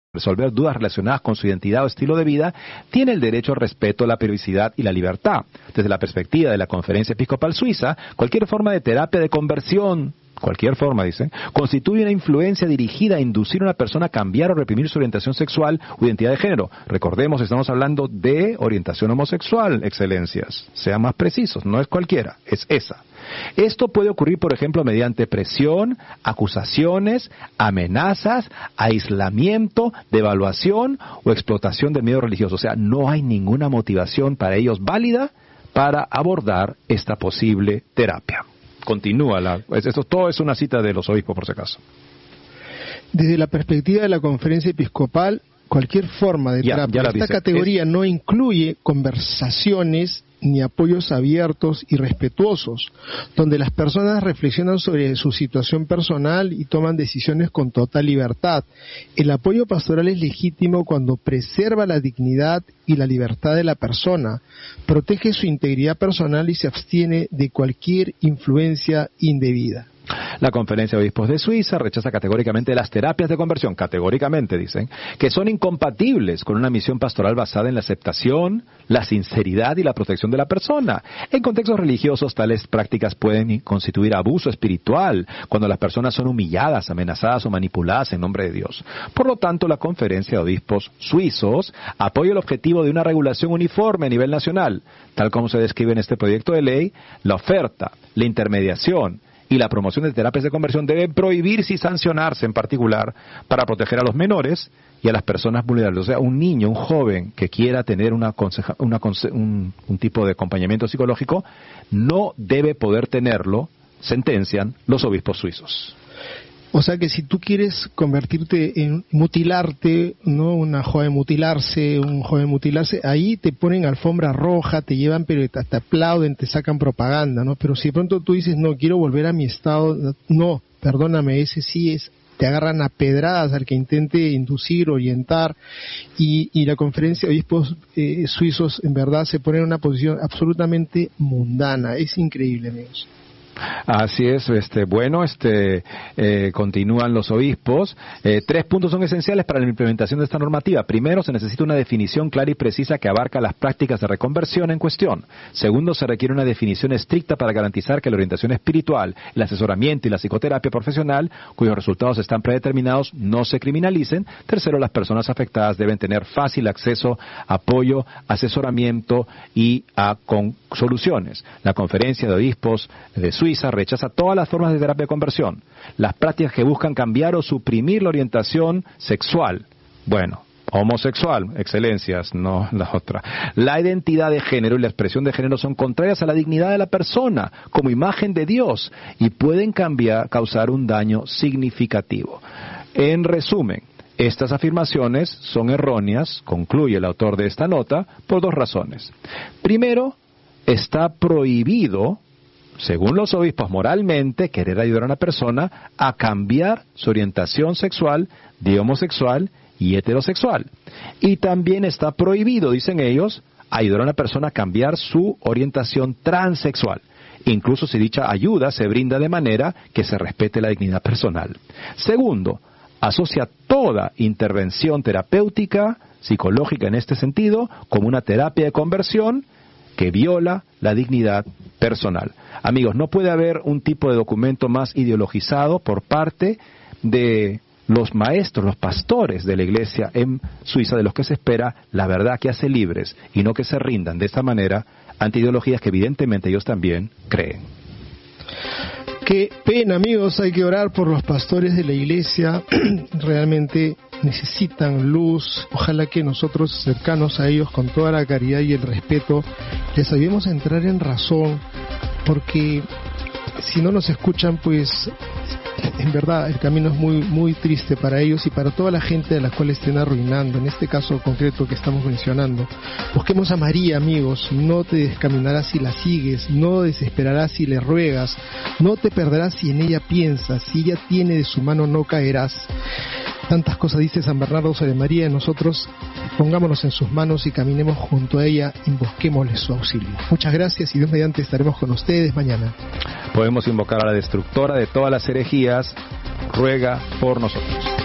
resolver dudas relacionadas con su identidad o estilo de vida, tiene el derecho al respeto, la privacidad y la libertad. Desde la perspectiva de la Conferencia Episcopal Suiza, cualquier forma de terapia de conversión, cualquier forma, dicen, constituye una influencia dirigida a inducir a una persona a cambiar o reprimir su orientación sexual o identidad de género. Recordemos, estamos hablando de orientación homosexual, excelencias. Sean más precisos, no es cualquiera, es esa. Esto puede ocurrir, por ejemplo, mediante presión, acusaciones, amenazas, aislamiento, devaluación o explotación del miedo religioso. O sea, no hay ninguna motivación para ellos válida para abordar esta posible terapia. Continúa, esto todo es una cita de los obispos, por si acaso. Desde la perspectiva de la Conferencia Episcopal, cualquier forma de terapia de esta categoría no incluye conversaciones ni apoyos abiertos y respetuosos, donde las personas reflexionan sobre su situación personal y toman decisiones con total libertad. El apoyo pastoral es legítimo cuando preserva la dignidad y la libertad de la persona, protege su integridad personal y se abstiene de cualquier influencia indebida. La Conferencia de Obispos de Suiza rechaza categóricamente las terapias de conversión, categóricamente dicen, que son incompatibles con una misión pastoral basada en la aceptación, la sinceridad y la protección de la persona. En contextos religiosos, tales prácticas pueden constituir abuso espiritual cuando las personas son humilladas, amenazadas o manipuladas en nombre de Dios. Por lo tanto, la Conferencia de Obispos Suizos apoya el objetivo de una regulación uniforme a nivel nacional, tal como se describe en este proyecto de ley. La oferta, la intermediación y la promoción de terapias de conversión deben prohibirse y sancionarse en particular para proteger a los menores y a las personas vulnerables. O sea, un niño, un joven que quiera tener un tipo de acompañamiento psicológico no debe poder tenerlo, sentencian los obispos suizos. O sea que si tú quieres convertirte en mutilarte, ¿no? Una joven mutilarse, un joven mutilarse, ahí te ponen alfombra roja, te llevan, pero te aplauden, te sacan propaganda, ¿no? Pero si de pronto tú dices, no, quiero volver a mi estado, no, perdóname, ese sí es, te agarran a pedradas al que intente inducir, orientar, y la Conferencia de Obispos Suizos en verdad se pone en una posición absolutamente mundana. Es increíble, amigos. Así es, continúan los obispos. 3 puntos son esenciales para la implementación de esta normativa. Primero, se necesita una definición clara y precisa que abarca las prácticas de reconversión en cuestión. Segundo, se requiere una definición estricta para garantizar que la orientación espiritual, el asesoramiento y la psicoterapia profesional, cuyos resultados están predeterminados, no se criminalicen. Tercero, las personas afectadas deben tener fácil acceso, apoyo, asesoramiento y con soluciones. La Conferencia de Obispos de Suiza rechaza todas las formas de terapia de conversión, las prácticas que buscan cambiar o suprimir la orientación sexual, homosexual, excelencias, no la otra. La identidad de género y la expresión de género son contrarias a la dignidad de la persona como imagen de Dios y pueden causar un daño significativo. En resumen, estas afirmaciones son erróneas, concluye el autor de esta nota, por 2 razones. Primero, está prohibido, según los obispos moralmente, querer ayudar a una persona a cambiar su orientación sexual de homosexual y heterosexual. Y también está prohibido, dicen ellos, ayudar a una persona a cambiar su orientación transexual, incluso si dicha ayuda se brinda de manera que se respete la dignidad personal. Segundo, asocia toda intervención terapéutica, psicológica en este sentido, como una terapia de conversión que viola la dignidad personal. Amigos, no puede haber un tipo de documento más ideologizado por parte de los maestros, los pastores de la Iglesia en Suiza, de los que se espera la verdad que hace libres y no que se rindan de esta manera ante ideologías que evidentemente ellos también creen. Qué pena, amigos, hay que orar por los pastores de la Iglesia, realmente necesitan luz. Ojalá que nosotros, cercanos a ellos, con toda la caridad y el respeto, les ayudemos a entrar en razón, porque si no nos escuchan, pues en verdad el camino es muy, muy triste para ellos y para toda la gente a la cual estén arruinando. En este caso concreto que estamos mencionando, busquemos a María, amigos. No te descaminarás si la sigues, no desesperarás si le ruegas, no te perderás si en ella piensas, si ella tiene de su mano no caerás. Tantas cosas dice San Bernardo sobre María, y nosotros pongámonos en sus manos y caminemos junto a ella, invoquémosle su auxilio. Muchas gracias y Dios mediante estaremos con ustedes mañana. Podemos invocar a la destructora de todas las herejías, ruega por nosotros.